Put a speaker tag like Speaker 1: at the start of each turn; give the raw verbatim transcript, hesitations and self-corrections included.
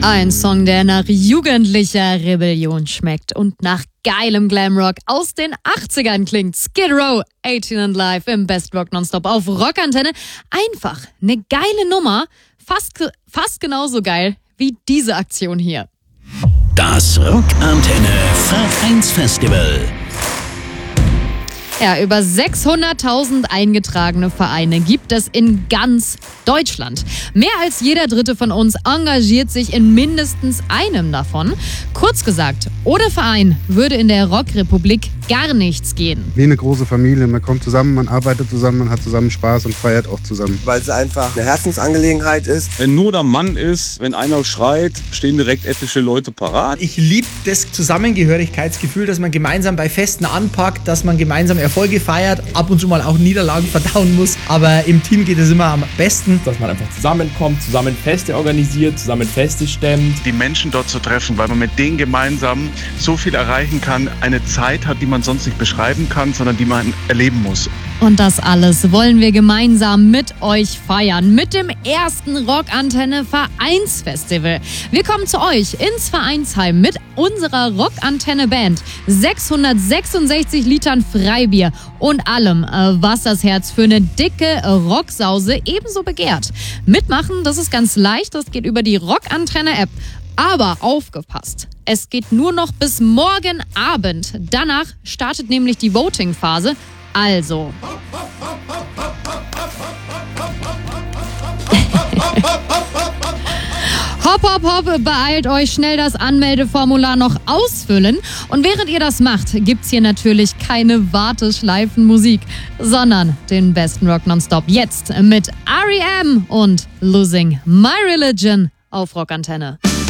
Speaker 1: Ein Song, der nach jugendlicher Rebellion schmeckt und nach geilem Glamrock aus den achtzigern klingt. Skid Row, achtzehn and Live im Best Rock Nonstop auf Rockantenne. Einfach eine geile Nummer, fast, fast genauso geil wie diese Aktion hier.
Speaker 2: Das Rockantenne Vereinsfestival.
Speaker 1: Ja, über sechshunderttausend eingetragene Vereine gibt es in ganz Deutschland. Mehr als jeder Dritte von uns engagiert sich in mindestens einem davon. Kurz gesagt, ohne Verein würde in der Rockrepublik gar nichts gehen.
Speaker 3: Wie eine große Familie. Man kommt zusammen, man arbeitet zusammen, man hat zusammen Spaß und feiert auch zusammen.
Speaker 4: Weil es einfach eine Herzensangelegenheit ist.
Speaker 5: Wenn nur der Mann ist, wenn einer schreit, stehen direkt etliche Leute parat.
Speaker 6: Ich liebe das Zusammengehörigkeitsgefühl, dass man gemeinsam bei Festen anpackt, dass man gemeinsam Erfolge feiert, ab und zu mal auch Niederlagen verdauen muss. Aber im Team geht es immer am besten.
Speaker 7: Dass man einfach zusammenkommt, zusammen Feste organisiert, zusammen Feste stemmt.
Speaker 8: Die Menschen dort zu treffen, weil man mit denen gemeinsam so viel erreichen kann, eine Zeit hat, die man sonst nicht beschreiben kann, sondern die man erleben muss.
Speaker 1: Und das alles wollen wir gemeinsam mit euch feiern, mit dem ersten Rockantenne Vereinsfestival. Wir kommen zu euch ins Vereinsheim mit unserer Rockantenne Band, sechshundertsechsundsechzig Litern Freibier und allem, was das Herz für eine dicke Rocksause ebenso begehrt. Mitmachen, das ist ganz leicht, das geht über die Rockantenne App. Aber aufgepasst, es geht nur noch bis morgen Abend. Danach startet nämlich die Voting-Phase. Also. Hopp, hopp, hopp, beeilt euch schnell das Anmeldeformular noch ausfüllen. Und während ihr das macht, gibt's hier natürlich keine Warteschleifenmusik, sondern den besten Rock Nonstop jetzt mit R E M und Losing My Religion auf Rockantenne.